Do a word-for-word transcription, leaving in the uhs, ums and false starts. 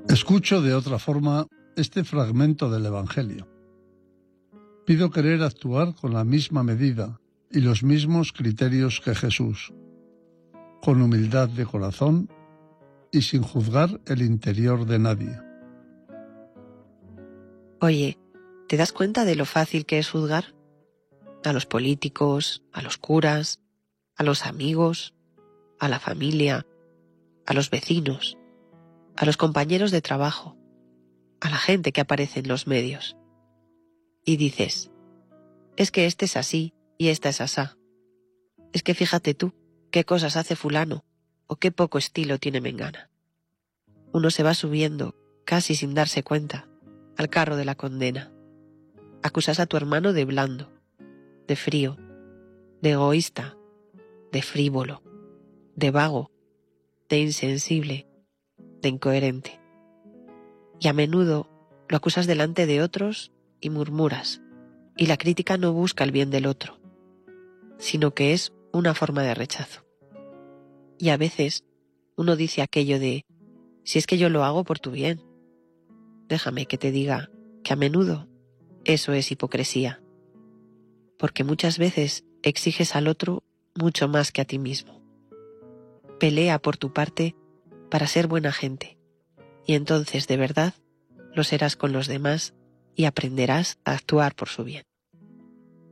Escucho de otra forma este fragmento del Evangelio. Pido querer actuar con la misma medida y los mismos criterios que Jesús, con humildad de corazón y sin juzgar el interior de nadie. Oye, ¿te das cuenta de lo fácil que es juzgar? A los políticos, a los curas, a los amigos, a la familia, a los vecinos, a los compañeros de trabajo, a la gente que aparece en los medios. Y dices, es que este es así y esta es asá. Es que fíjate tú, qué cosas hace fulano o qué poco estilo tiene mengana. Uno se va subiendo, casi sin darse cuenta, al carro de la condena. Acusas a tu hermano de blando, de frío, de egoísta, de frívolo, de vago, de insensible, de incoherente. Y a menudo lo acusas delante de otros y murmuras, y la crítica no busca el bien del otro, sino que es una forma de rechazo. Y a veces uno dice aquello de, si es que yo lo hago por tu bien. Déjame que te diga que a menudo eso es hipocresía, porque muchas veces exiges al otro mucho más que a ti mismo. Pelea por tu parte para ser buena gente, y entonces de verdad lo serás con los demás y aprenderás a actuar por su bien.